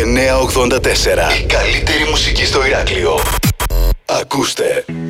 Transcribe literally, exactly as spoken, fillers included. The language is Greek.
εννιακόσια ογδόντα τέσσερα. Η καλύτερη μουσική στο Ηράκλειο. Ακούστε